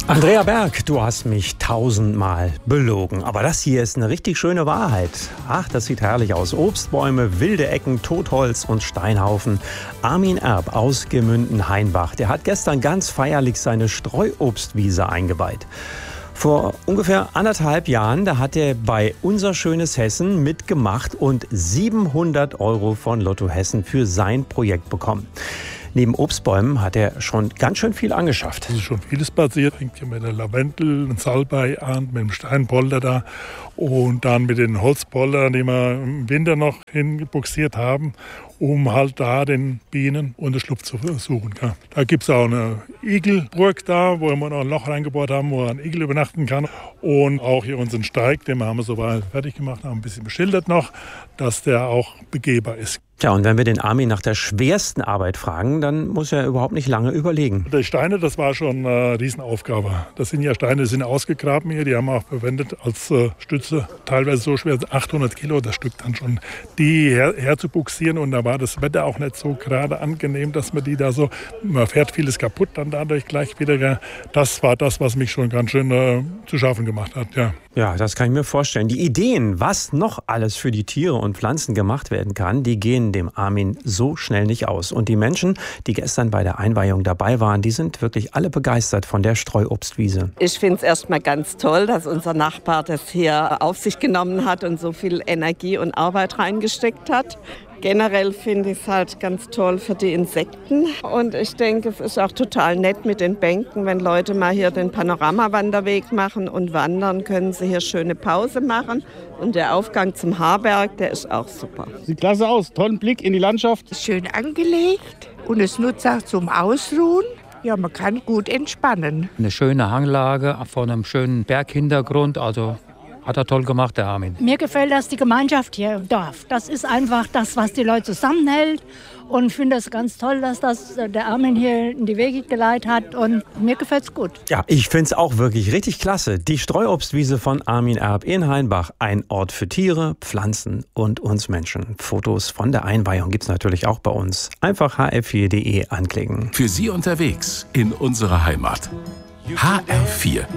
Andrea Berg, du hast mich 1000-mal belogen. Aber das hier ist eine richtig schöne Wahrheit. Ach, das sieht herrlich aus. Obstbäume, wilde Ecken, Totholz und Steinhaufen. Armin Erb aus Gemünden-Hainbach, der hat gestern ganz feierlich seine Streuobstwiese eingeweiht. Vor ungefähr 1,5 Jahren, da hat er bei Unser schönes Hessen mitgemacht und 700 € von Lotto Hessen für sein Projekt bekommen. Neben Obstbäumen hat er schon ganz schön viel angeschafft. Es ist schon vieles passiert. Fängt ja mit der Lavendel und Salbei an, mit dem Steinpolder da und dann mit den Holzpoldern, die wir im Winter noch hingebuxiert haben, um halt da den Bienen Unterschlupf zu suchen. Da gibt es auch eine Igelburg da, wo wir noch ein Loch reingebohrt haben, wo ein Igel übernachten kann. Und auch hier unseren Steig, den haben wir soweit fertig gemacht, haben ein bisschen beschildert noch, dass der auch begehbar ist. Ja, und wenn wir den Armin nach der schwersten Arbeit fragen, dann muss er überhaupt nicht lange überlegen. Die Steine, das war schon eine Riesenaufgabe. Das sind ja Steine, die sind ausgegraben hier, die haben wir auch verwendet als Stütze. Teilweise so schwer, 800 Kilo das Stück dann schon, die herzubuxieren. Und da war das Wetter auch nicht so gerade angenehm, dass man die da so, man fährt vieles kaputt dann dadurch gleich wieder. Das war das, was mich schon ganz schön zu schaffen gemacht hat, ja. Ja, das kann ich mir vorstellen. Die Ideen, was noch alles für die Tiere und Pflanzen gemacht werden kann, die gehen dem Armin so schnell nicht aus. Und die Menschen, die gestern bei der Einweihung dabei waren, die sind wirklich alle begeistert von der Streuobstwiese. Ich finde es erstmal ganz toll, dass unser Nachbar das hier auf sich genommen hat und so viel Energie und Arbeit reingesteckt hat. Generell finde ich es halt ganz toll für die Insekten. Und ich denke, es ist auch total nett mit den Bänken. Wenn Leute mal hier den Panoramawanderweg machen und wandern, können sie hier schöne Pause machen. Und der Aufgang zum Haarberg, der ist auch super. Sieht klasse aus, tollen Blick in die Landschaft. Schön angelegt und es nutzt auch zum Ausruhen. Ja, man kann gut entspannen. Eine schöne Hanglage vor einem schönen Berghintergrund, also hat er toll gemacht, der Armin. Mir gefällt das, die Gemeinschaft hier im Dorf. Das ist einfach das, was die Leute zusammenhält. Und ich finde es ganz toll, dass das der Armin hier in die Wege geleitet hat. Und mir gefällt es gut. Ja, ich finde es auch wirklich richtig klasse. Die Streuobstwiese von Armin Erb in Hainbach. Ein Ort für Tiere, Pflanzen und uns Menschen. Fotos von der Einweihung gibt es natürlich auch bei uns. Einfach hr4.de anklicken. Für Sie unterwegs in unserer Heimat. HR4